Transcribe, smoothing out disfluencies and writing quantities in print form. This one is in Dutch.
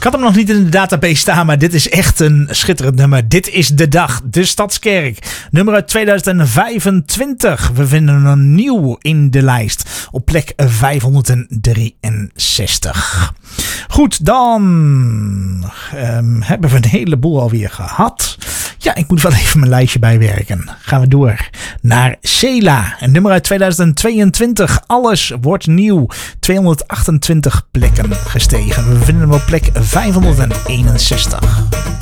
Ik had hem nog niet in de database staan, maar dit is echt een schitterend nummer. Dit is de dag, de Stadskerk. Nummer uit 2025. We vinden hem nieuw in de lijst. Op plek 563. Goed, dan hebben we een heleboel alweer gehad. Ja, ik moet wel even mijn lijstje bijwerken. Gaan we door naar Cela. Een nummer uit 2022. Alles wordt nieuw. 228 plekken gestegen. We vinden hem op plek 561.